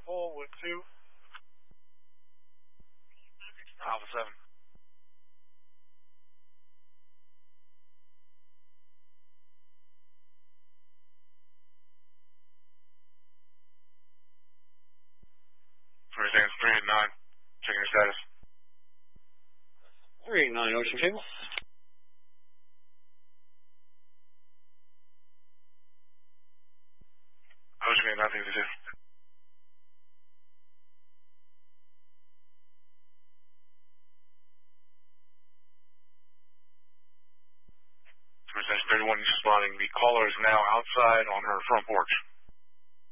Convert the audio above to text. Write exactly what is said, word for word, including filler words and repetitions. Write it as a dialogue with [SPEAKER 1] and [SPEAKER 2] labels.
[SPEAKER 1] Pole with two.
[SPEAKER 2] Alpha seven. Three seconds, three eight nine. Checking your status.
[SPEAKER 3] three eight nine, Ocean Cable.
[SPEAKER 2] Ocean Cable, nothing to do. Station thirty-one, just spotting. The caller is now outside on her front porch.